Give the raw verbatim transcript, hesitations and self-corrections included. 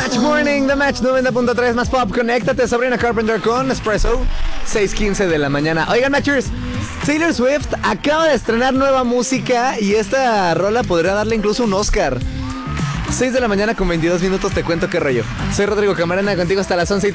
Match Morning, The Match noventa punto tres más pop. Conéctate, Sabrina Carpenter con Espresso, seis quince de la mañana. Oigan, Matchers, Taylor Swift acaba de estrenar nueva música y esta rola podría darle incluso un Oscar. seis de la mañana con veintidós minutos, te cuento qué rollo. Soy Rodrigo Camarena, contigo hasta las once y